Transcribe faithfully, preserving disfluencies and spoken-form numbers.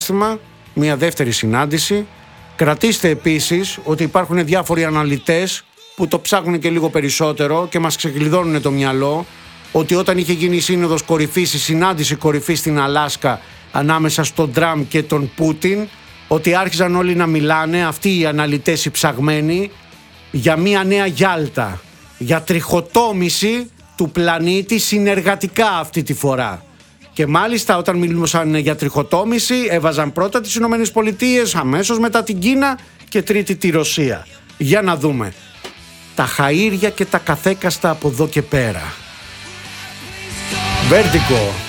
μια δεύτερη συνάντηση. Κρατήστε επίσης ότι υπάρχουν διάφοροι αναλυτές που το ψάχνουν και λίγο περισσότερο και μας ξεκλειδώνουν το μυαλό ότι όταν είχε γίνει η σύνοδος κορυφής, η συνάντηση κορυφής στην Αλάσκα ανάμεσα στον Τραμπ και τον Πούτιν, ότι άρχιζαν όλοι να μιλάνε, αυτοί οι αναλυτές οι ψαγμένοι, για μια νέα Γιάλτα, για τριχοτόμηση του πλανήτη συνεργατικά αυτή τη φορά. Και μάλιστα όταν μιλούσαν για τριχοτόμηση έβαζαν πρώτα τις Ηνωμένες Πολιτείες, αμέσως μετά την Κίνα και τρίτη τη Ρωσία. Για να δούμε τα χαΐρια και τα καθέκαστα από εδώ και πέρα. Vertigo.